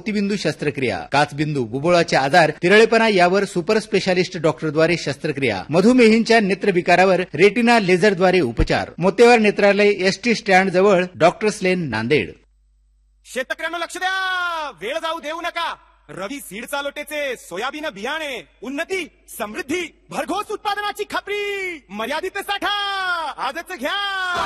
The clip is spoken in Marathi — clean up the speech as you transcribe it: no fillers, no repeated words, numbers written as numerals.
मोतीबिंदू शस्त्रक्रिया, काचबिंदू, बुबुळाचे आजार, तिरळेपणा यावर सुपर स्पेशालिस्ट डॉक्टरद्वारे शस्त्रक्रिया, मधुमेहींच्या नेत्रविकारावर रेटिना लेझरद्वारे उपचार. मोतेवार नेत्रालय, एसटी स्टँड जवळ, डॉक्टर्स लेन, नांदेड. शेतकऱ्यांना लक्ष द्या, वेळ जाऊ देऊ नका. रवी सीड चालोटेचे सोयाबीन बियाणे, उन्नती, समृद्धी, भरघोस उत्पादनाची खात्री, मर्यादित साठा आजच घ्या.